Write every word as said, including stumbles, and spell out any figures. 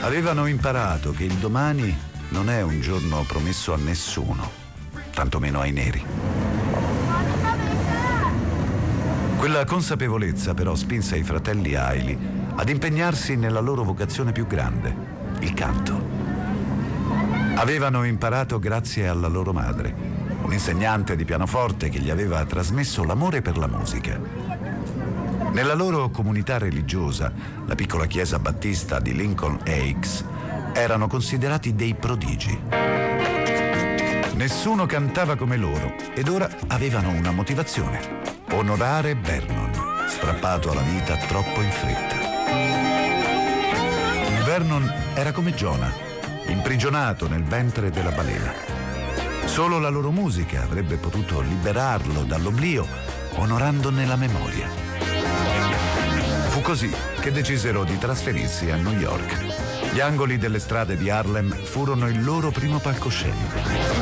Avevano imparato che il domani non è un giorno promesso a nessuno, tantomeno ai neri. Quella consapevolezza però spinse i fratelli Ailey ad impegnarsi nella loro vocazione più grande, il canto. Avevano imparato grazie alla loro madre, un'insegnante di pianoforte che gli aveva trasmesso l'amore per la musica. Nella loro comunità religiosa, la piccola chiesa battista di Lincoln Heights, erano considerati dei prodigi. Nessuno cantava come loro ed ora avevano una motivazione: onorare Vernon, strappato alla vita troppo in fretta. Vernon era come Giona, imprigionato nel ventre della balena. Solo la loro musica avrebbe potuto liberarlo dall'oblio, onorandone la memoria. Fu così che decisero di trasferirsi a New York. Gli angoli delle strade di Harlem furono il loro primo palcoscenico.